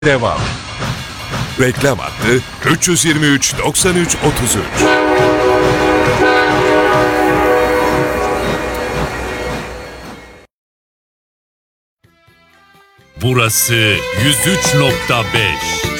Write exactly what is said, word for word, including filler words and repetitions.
devam. Reklam hattı üç yüz yirmi üç doksan üç otuz üç. Burası yüz üç nokta beş.